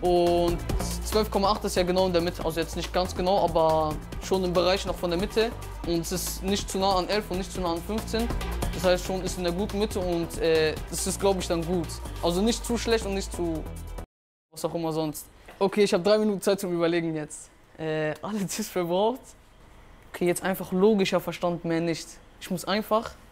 Und 12,8 ist ja genau in der Mitte, also jetzt nicht ganz genau, aber schon im Bereich noch von der Mitte. Und es ist nicht zu nah an 11 und nicht zu nah an 15. Das heißt schon, ist in der guten Mitte und das ist, glaube ich, dann gut. Also nicht zu schlecht und nicht zu was auch immer sonst. Okay, ich habe 3 Minuten Zeit zum Überlegen jetzt. Alle Tipps verbraucht. Okay, jetzt einfach logischer Verstand, mehr nicht. Ich muss einfach